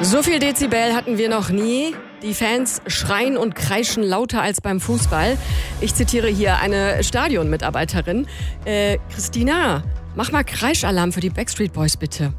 So viel Dezibel hatten wir noch nie. Die Fans schreien und kreischen lauter als beim Fußball. Ich zitiere hier eine Stadionmitarbeiterin. Christina, mach mal Kreischalarm für die Backstreet Boys, bitte.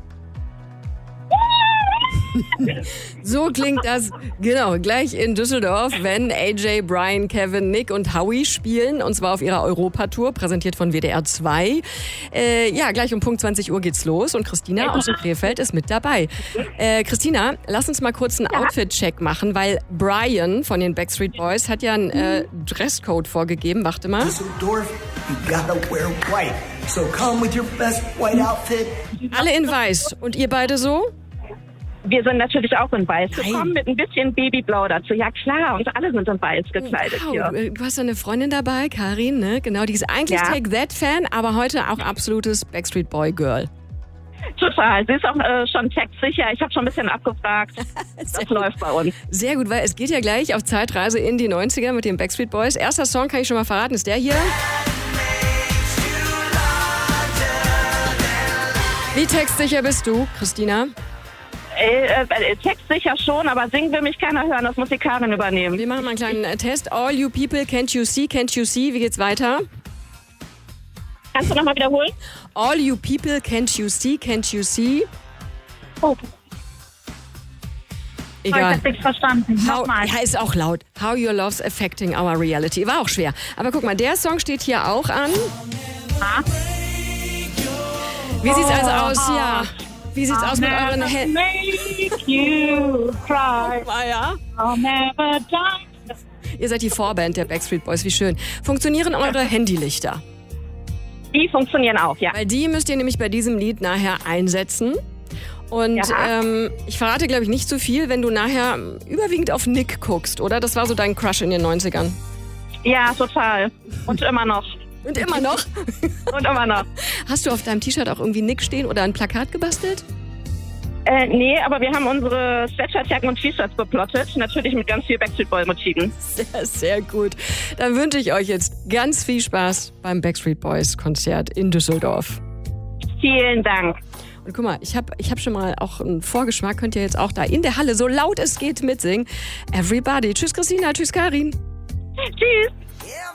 So klingt das, genau, gleich in Düsseldorf, wenn AJ, Brian, Kevin, Nick und Howie spielen. Und zwar auf ihrer Europatour, präsentiert von WDR 2. Ja, gleich um Punkt 20 Uhr geht's los. Und Christina aus dem Krefeld ist mit dabei. Christina, lass uns mal kurz einen Outfit-Check machen, weil Brian von den Backstreet Boys hat ja einen Dresscode vorgegeben. Warte mal. Düsseldorf, you gotta wear white. So come with your best white outfit. Alle in weiß. Und ihr beide so? Wir sind natürlich auch in weiß Nein. gekommen, mit ein bisschen Babyblau dazu. Ja klar, und alle sind in weiß gekleidet Wow. hier. Du hast eine Freundin dabei, Karin, ne? Genau, die ist eigentlich Take That-Fan, aber heute auch absolutes Backstreet Boy-Girl. Total, sie ist auch schon textsicher. Ich habe schon ein bisschen abgefragt. Das läuft bei uns. Sehr gut, weil es geht ja gleich auf Zeitreise in die 90er mit den Backstreet Boys. Erster Song, kann ich schon mal verraten, ist der hier. Wie textsicher bist du, Christina? Textsicher schon, aber singen will mich keiner hören. Das muss die Karin übernehmen. Wir machen mal einen kleinen Test. All you people, can't you see, can't you see? Wie geht's weiter? Kannst du nochmal wiederholen? All you people, can't you see, can't you see? Oh. Ich Egal. hab nichts verstanden. Nochmal. Ja, ist auch laut. How your love's affecting our reality. War auch schwer. Aber guck mal, der Song steht hier auch an. Wie sieht's also aus? Ja. Wie sieht's aus mit euren Händen? Make you cry. Ja. I'll never die. Ihr seid die Vorband der Backstreet Boys, wie schön. Funktionieren eure Handylichter? Die funktionieren auch, ja. Weil die müsst ihr nämlich bei diesem Lied nachher einsetzen. Und ich verrate, glaube ich, nicht so viel, wenn du nachher überwiegend auf Nick guckst, oder? Das war so dein Crush in den 90ern. Ja, total. Und immer noch. Und immer noch? Und immer noch. Hast du auf deinem T-Shirt auch irgendwie Nick stehen oder ein Plakat gebastelt? Nee, aber wir haben unsere Sweatshirtjacken und T-Shirts beplottet. Natürlich mit ganz viel Backstreet Boy-Motiven. Sehr, sehr gut. Dann wünsche ich euch jetzt ganz viel Spaß beim Backstreet Boys Konzert in Düsseldorf. Vielen Dank. Und guck mal, ich hab schon mal auch einen Vorgeschmack. Könnt ihr jetzt auch da in der Halle, so laut es geht, mitsingen. Everybody. Tschüss Christina, tschüss Karin. Tschüss. Yeah,